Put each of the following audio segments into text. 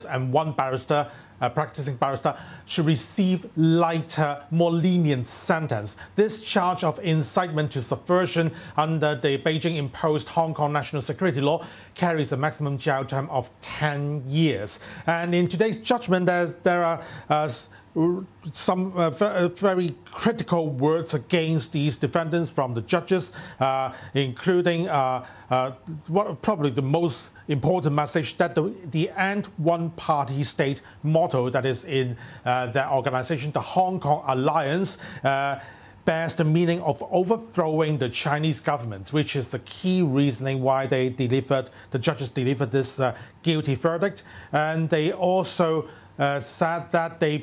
and one barrister, a practicing barrister, should receive lighter, more lenient sentence. This charge of incitement to subversion under the Beijing-imposed Hong Kong national security law carries a maximum jail term of 10 years. And in today's judgment, there are some very critical words against these defendants from the judges, including probably the most important message that the end one-party state motto that is in their organization, the Hong Kong Alliance, bears the meaning of overthrowing the Chinese government, which is the key reasoning why the judges delivered this guilty verdict. And they also said that the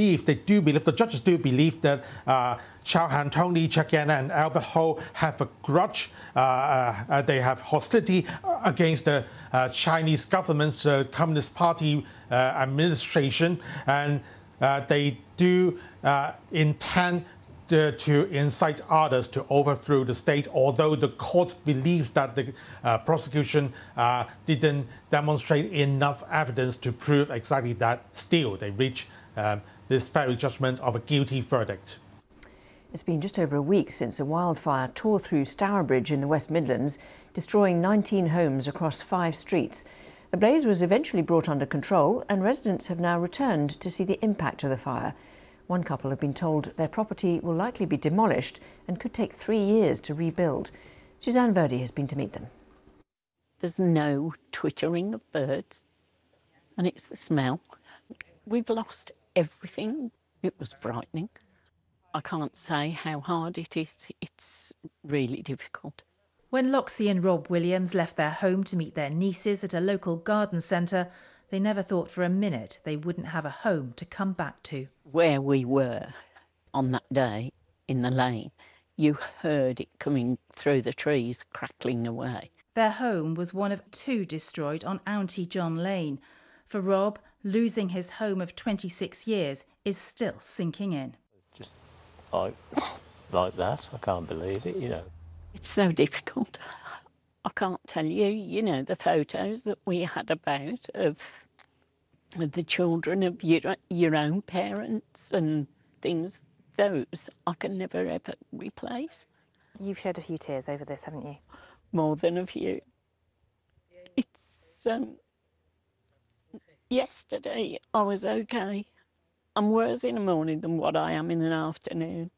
judges do believe that Chow Han Tung, Lee Cheuk-yen and Albert Ho have a grudge. They have hostility against the Chinese government's Communist Party administration, and they do intend to incite others to overthrow the state, although the court believes that the prosecution didn't demonstrate enough evidence to prove exactly that. Still, they reach this very judgment of a guilty verdict. It's been just over a week since a wildfire tore through Stourbridge in the West Midlands, destroying 19 homes across 5 streets. The blaze was eventually brought under control, and residents have now returned to see the impact of the fire. One couple have been told their property will likely be demolished and could take 3 years to rebuild. Suzanne Verdi has been to meet them. There's no twittering of birds, and it's the smell. We've lost everything. It was frightening. I can't say how hard it is. It's really difficult. When Loxie and Rob Williams left their home to meet their nieces at a local garden centre, they never thought for a minute they wouldn't have a home to come back to. Where we were on that day in the lane, you heard it coming through the trees, crackling away. Their home was one of 2 destroyed on Auntie John Lane. For Rob, losing his home of 26 years is still sinking in. Just like that, I can't believe it, you know. It's so difficult. I can't tell you, you know, the photos that we had about of the children of your own parents and things, those I can never ever replace. You've shed a few tears over this, haven't you? More than a few. It's, yesterday I was okay. I'm worse in the morning than what I am in an afternoon.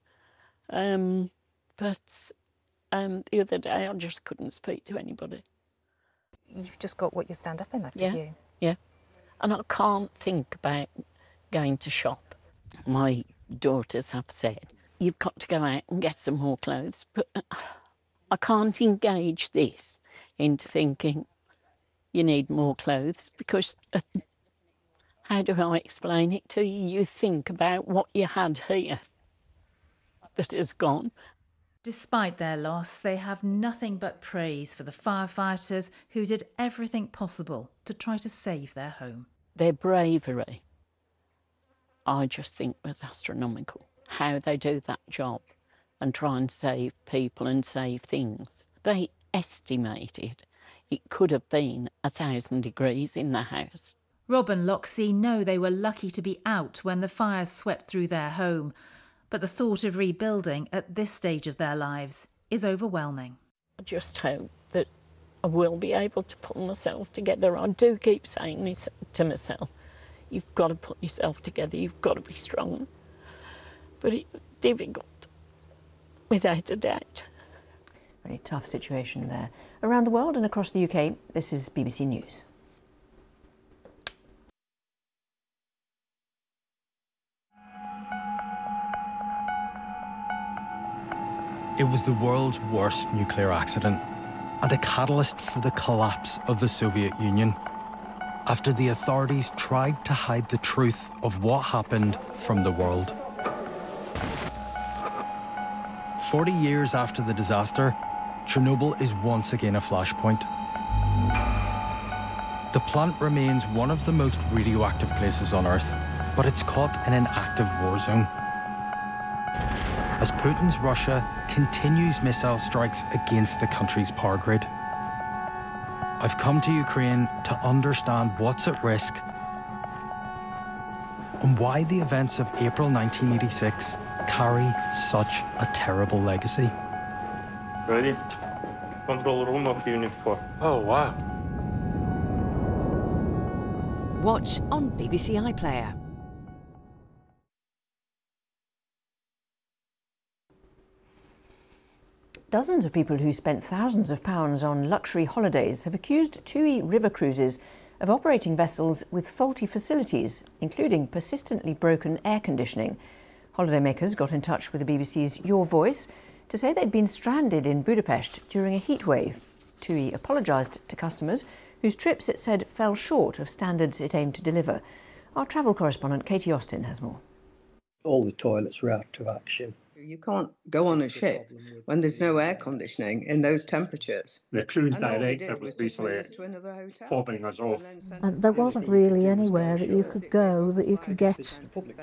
But the other day I just couldn't speak to anybody. You've just got what you stand up in, I presume. Yeah. And I can't think about going to shop. My daughters have said, you've got to go out and get some more clothes, but I can't engage this into thinking you need more clothes, because how do I explain it to you? You think about what you had here that is gone. Despite their loss, they have nothing but praise for the firefighters who did everything possible to try to save their home. Their bravery, I just think, was astronomical. How they do that job and try and save people and save things. They estimated it could have been 1,000 degrees in the house. Rob and Loxie know they were lucky to be out when the fires swept through their home. But the thought of rebuilding at this stage of their lives is overwhelming. I just hope that I will be able to pull myself together. I do keep saying this to myself. You've got to put yourself together. You've got to be strong. But it's difficult, without a doubt. Very tough situation there. Around the world and across the UK, this is BBC News. It was the world's worst nuclear accident and a catalyst for the collapse of the Soviet Union, after the authorities tried to hide the truth of what happened from the world. 40 years after the disaster, Chernobyl is once again a flashpoint. The plant remains one of the most radioactive places on Earth, but it's caught in an active war zone, as Putin's Russia continues missile strikes against the country's power grid. I've come to Ukraine to understand what's at risk and why the events of April 1986 carry such a terrible legacy. Ready? Control room of Unit 4. Oh, wow. Watch on BBC iPlayer. Dozens of people who spent thousands of pounds on luxury holidays have accused TUI River Cruises of operating vessels with faulty facilities, including persistently broken air conditioning. Holidaymakers got in touch with the BBC's Your Voice to say they'd been stranded in Budapest during a heatwave. TUI apologised to customers whose trips, it said, fell short of standards it aimed to deliver. Our travel correspondent Katie Austin has more. All the toilets were out of action. You can't go on a ship when there's no air conditioning in those temperatures. The cruise director was basically fobbing us off. And there wasn't really anywhere that you could go that you could get,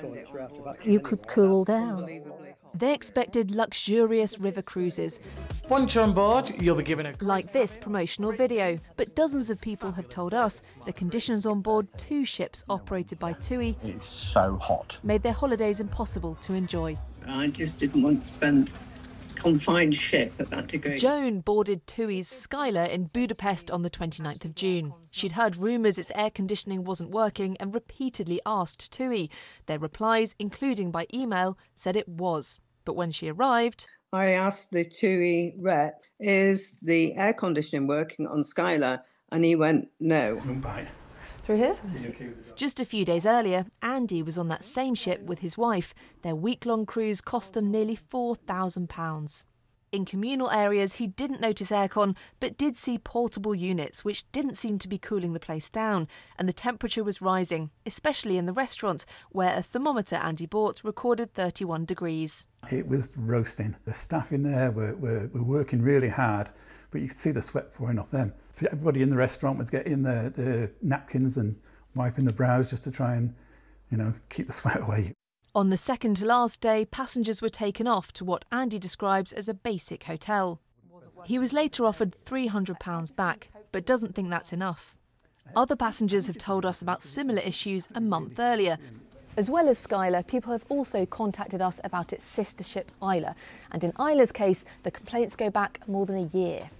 you could cool down. They expected luxurious river cruises. Once you're on board, you'll be given a... like this promotional video. But dozens of people have told us the conditions on board 2 ships operated by TUI It's so hot. made their holidays impossible to enjoy. I just didn't want to spend confined ship at that degree. Joan boarded TUI's Skylar in Budapest on the 29th of June. She'd heard rumours its air conditioning wasn't working and repeatedly asked TUI. Their replies, including by email, said it was. But when she arrived... I asked the TUI rep, is the air conditioning working on Skylar? And he went, no. Through here? Just a few days earlier, Andy was on that same ship with his wife. Their week-long cruise cost them nearly £4,000. In communal areas, he didn't notice aircon, but did see portable units, which didn't seem to be cooling the place down. And the temperature was rising, especially in the restaurant, where a thermometer Andy bought recorded 31 degrees. It was roasting. The staff in there were working really hard, but you could see the sweat pouring off them. Everybody in the restaurant was getting the napkins and wiping the brows just to try and, keep the sweat away. On the second to last day, passengers were taken off to what Andy describes as a basic hotel. He was later offered £300 back, but doesn't think that's enough. Other passengers have told us about similar issues a month earlier. As well as Skylar, people have also contacted us about its sister ship Isla. And in Isla's case, the complaints go back more than a year.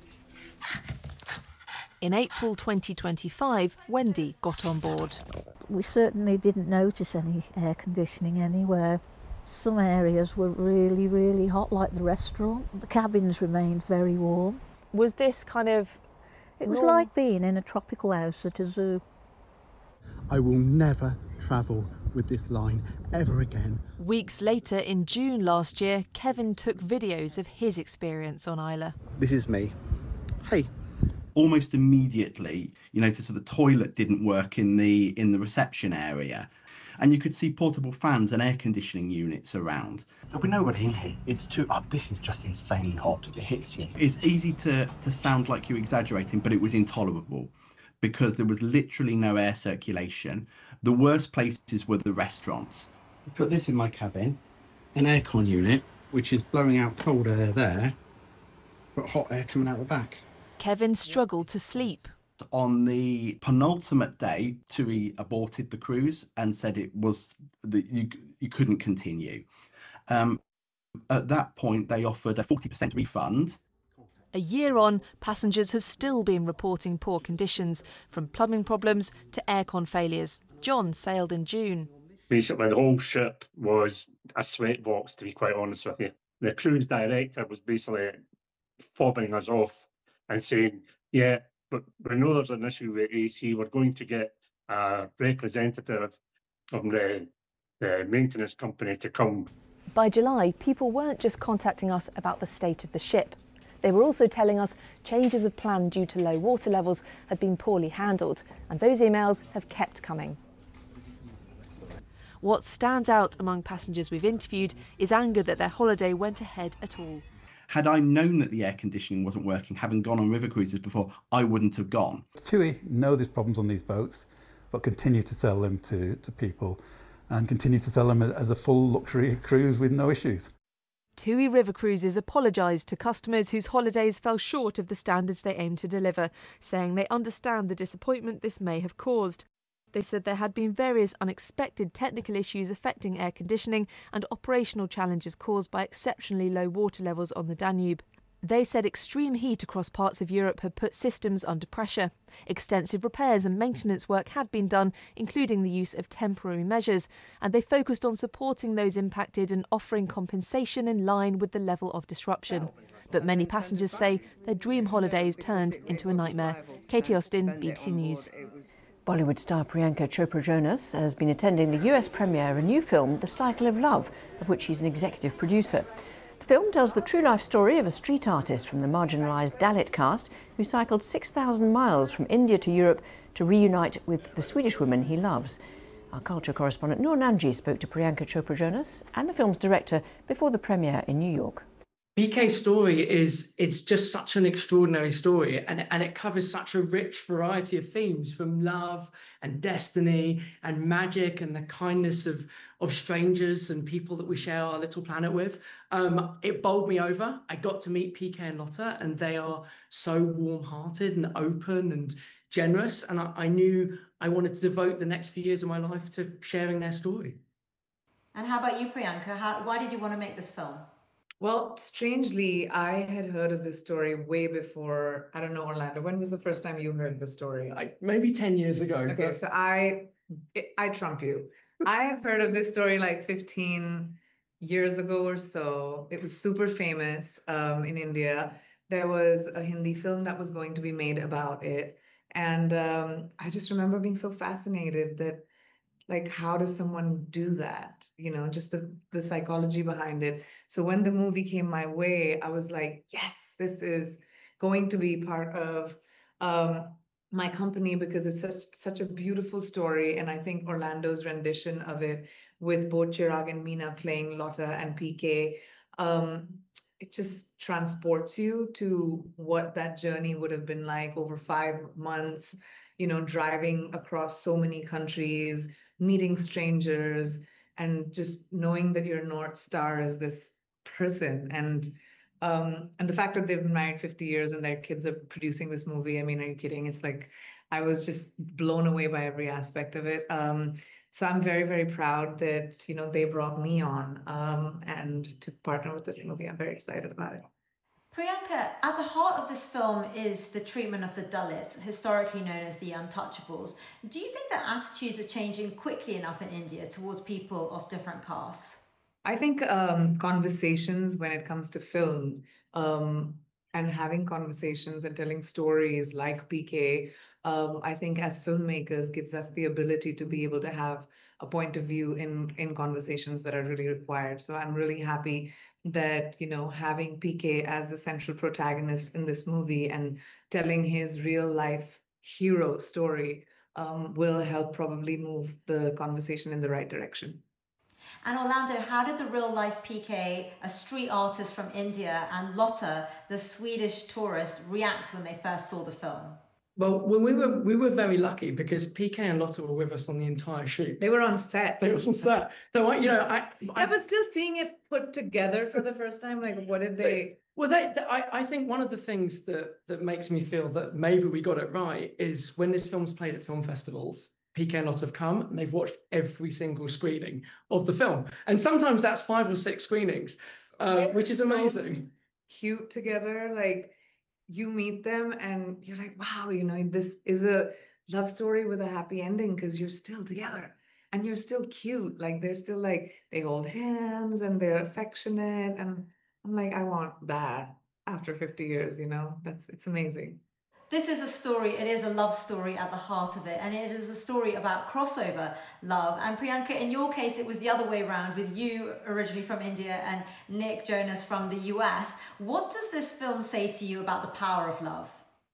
In April 2025, Wendy got on board. We certainly didn't notice any air conditioning anywhere. Some areas were really, really hot, like the restaurant. The cabins remained very warm. Was this kind of... It was like being in a tropical house at a zoo. I will never travel with this line ever again. Weeks later, in June last year, Kevin took videos of his experience on Isla. This is me. Hey. Almost immediately, you notice that the toilet didn't work in the reception area, and you could see portable fans and air conditioning units around. There'll be nobody in here. It's too up. This is just insanely hot. It hits you. It's easy to sound like you're exaggerating, but it was intolerable because there was literally no air circulation. The worst places were the restaurants. I put this in my cabin, an aircon unit, which is blowing out cold air there, but hot air coming out the back. Kevin struggled to sleep. On the penultimate day, TUI aborted the cruise and said it was that you couldn't continue. At that point, they offered a 40% refund. A year on, passengers have still been reporting poor conditions, from plumbing problems to aircon failures. John sailed in June. Basically, the whole ship was a sweatbox, to be quite honest with you. The cruise director was basically fobbing us off and saying, yeah, but we know there's an issue with AC. We're going to get a representative from the maintenance company to come. By July, people weren't just contacting us about the state of the ship. They were also telling us changes of plan due to low water levels had been poorly handled, and those emails have kept coming. What stands out among passengers we've interviewed is anger that their holiday went ahead at all. Had I known that the air conditioning wasn't working, having gone on river cruises before, I wouldn't have gone. TUI know there's problems on these boats, but continue to sell them to people and continue to sell them as a full luxury cruise with no issues. TUI River Cruises apologised to customers whose holidays fell short of the standards they aim to deliver, saying they understand the disappointment this may have caused. They said there had been various unexpected technical issues affecting air conditioning and operational challenges caused by exceptionally low water levels on the Danube. They said extreme heat across parts of Europe had put systems under pressure. Extensive repairs and maintenance work had been done, including the use of temporary measures, and they focused on supporting those impacted and offering compensation in line with the level of disruption. But many passengers say their dream holidays turned into a nightmare. Katie Austin, BBC News. Bollywood star Priyanka Chopra Jonas has been attending the US premiere of a new film, The Cycle of Love, of which she's an executive producer. The film tells the true life story of a street artist from the marginalised Dalit caste who cycled 6,000 miles from India to Europe to reunite with the Swedish woman he loves. Our culture correspondent Noor Namji spoke to Priyanka Chopra Jonas and the film's director before the premiere in New York. PK's story it's just such an extraordinary story, and it covers such a rich variety of themes, from love and destiny and magic and the kindness of strangers and people that we share our little planet with. It bowled me over. I got to meet PK and Lotta, and they are so warm-hearted and open and generous, and I knew I wanted to devote the next few years of my life to sharing their story. And how about you, Priyanka? Why did you want to make this film? Well, strangely, I had heard of this story way before. I don't know, Orlando, when was the first time you heard the story? Maybe 10 years ago. Okay, but... so I trump you. I have heard of this story like 15 years ago or so. It was super famous in India. There was a Hindi film that was going to be made about it. And I just remember being so fascinated that, like, how does someone do that? You know, just the psychology behind it. So when the movie came my way, I was like, yes, this is going to be part of my company, because it's such a beautiful story. And I think Orlando's rendition of it, with both Chirag and Meena playing Lotta and PK, it just transports you to what that journey would have been like over 5 months, you know, driving across so many countries, meeting strangers, and just knowing that your North Star is this person. And the fact that they've been married 50 years and their kids are producing this movie, I mean, are you kidding? It's like, I was just blown away by every aspect of it. So I'm very, very proud that, you know, they brought me on and to partner with this movie. I'm very excited about it. Priyanka, at the heart of this film is the treatment of the Dalits, historically known as the untouchables. Do you think that attitudes are changing quickly enough in India towards people of different castes? I think conversations when it comes to film and having conversations and telling stories like PK, I think as filmmakers gives us the ability to be able to have a point of view in conversations that are really required. So I'm really happy that, you know, having PK as the central protagonist in this movie and telling his real life hero story will help probably move the conversation in the right direction. And Orlando, how did the real life PK, a street artist from India, and Lotta, the Swedish tourist, react when they first saw the film? Well, we were very lucky because PK and Lotta were with us on the entire shoot. They were on set. They were on set. So, you know, but still seeing it put together for the first time, like, what did they? Well, I think one of the things that makes me feel that maybe we got it right is when this film's played at film festivals, PK and Lotta have come and they've watched every single screening of the film. And sometimes that's 5 or 6 screenings, which is amazing. So cute together, like, you meet them and you're like, wow, you know, this is a love story with a happy ending because you're still together and you're still cute. Like, they're still like, they hold hands and they're affectionate. And I'm like, I want that after 50 years, you know, it's amazing. This is a story, it is a love story at the heart of it, and it is a story about crossover love. And Priyanka, in your case, it was the other way around, with you originally from India and Nick Jonas from the US. What does this film say to you about the power of love?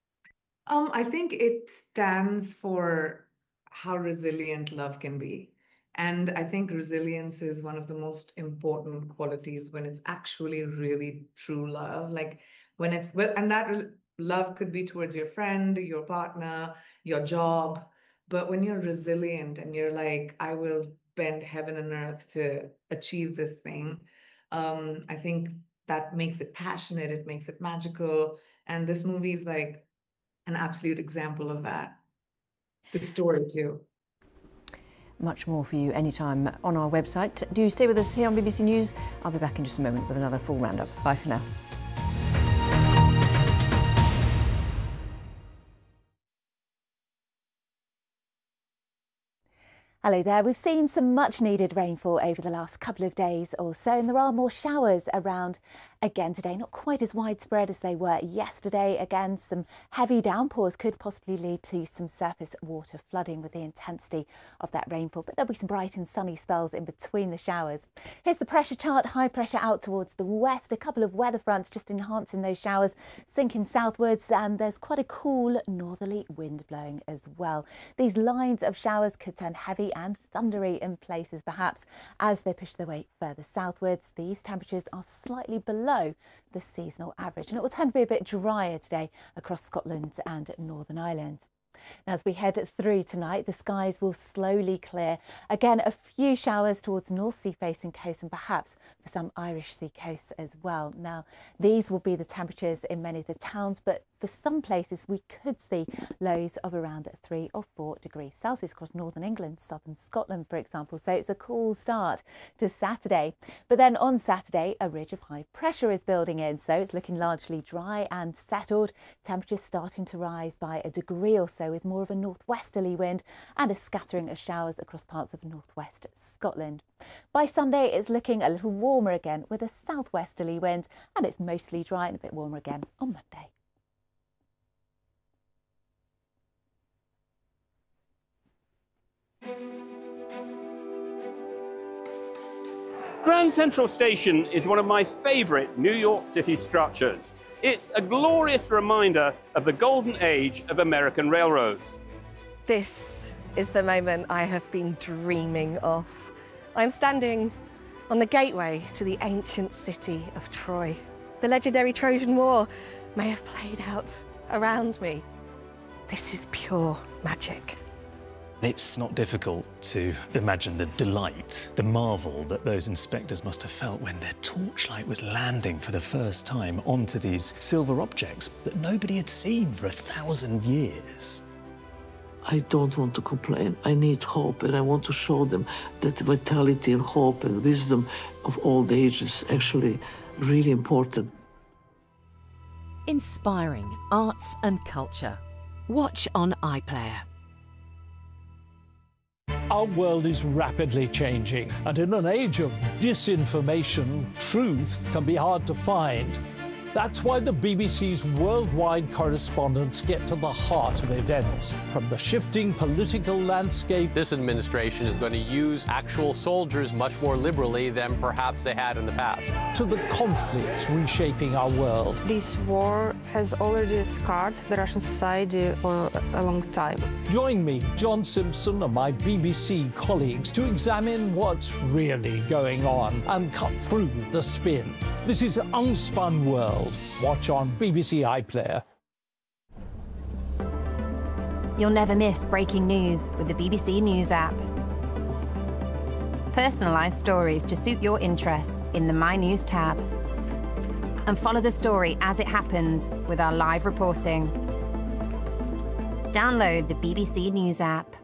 I think it stands for how resilient love can be. And I think resilience is one of the most important qualities when it's actually really true love. Like, when it's, and that love could be towards your friend, your partner, your job. But when you're resilient and you're like, I will bend heaven and earth to achieve this thing, I think that makes it passionate, it makes it magical. And this movie is like an absolute example of that. The story too. Much more for you anytime on our website. Do stay with us here on BBC News. I'll be back in just a moment with another full roundup. Bye for now. Hello there. We've seen some much needed rainfall over the last couple of days or so, and there are more showers around again today, not quite as widespread as they were yesterday. Again, some heavy downpours could possibly lead to some surface water flooding with the intensity of that rainfall, but there'll be some bright and sunny spells in between the showers. Here's the pressure chart. High pressure out towards the west, a couple of weather fronts just enhancing those showers, sinking southwards, and there's quite a cool northerly wind blowing as well. These lines of showers could turn heavy and thundery in places perhaps as they push their way further southwards. These temperatures are slightly below the seasonal average, and it will tend to be a bit drier today across Scotland and Northern Ireland. Now, as we head through tonight, the skies will slowly clear. Again, a few showers towards North Sea facing coast and perhaps for some Irish Sea coasts as well. Now, these will be the temperatures in many of the towns, but for some places we could see lows of around 3 or 4 degrees Celsius across northern England, southern Scotland, for example. So it's a cool start to Saturday. But then on Saturday, a ridge of high pressure is building in, so it's looking largely dry and settled. Temperatures starting to rise by a degree or so, with more of a northwesterly wind and a scattering of showers across parts of northwest Scotland. By Sunday, it's looking a little warmer again with a southwesterly wind, and it's mostly dry and a bit warmer again on Monday. Grand Central Station is one of my favourite New York City structures. It's a glorious reminder of the golden age of American railroads. This is the moment I have been dreaming of. I'm standing on the gateway to the ancient city of Troy. The legendary Trojan War may have played out around me. This is pure magic. It's not difficult to imagine the delight, the marvel that those inspectors must have felt when their torchlight was landing for the first time onto these silver objects that nobody had seen for 1,000 years. I don't want to complain. I need hope, and I want to show them that vitality and hope and wisdom of old age is actually really important. Inspiring arts and culture. Watch on iPlayer. Our world is rapidly changing, and in an age of disinformation, truth can be hard to find. That's why the BBC's worldwide correspondents get to the heart of events. From the shifting political landscape... This administration is going to use actual soldiers much more liberally than perhaps they had in the past. ...to the conflicts reshaping our world. This war has already scarred the Russian society for a long time. Join me, John Simpson, and my BBC colleagues to examine what's really going on and cut through the spin. This is Unspun World. Watch on BBC iPlayer. You'll never miss breaking news with the BBC News app. Personalised stories to suit your interests in the My News tab. And follow the story as it happens with our live reporting. Download the BBC News app.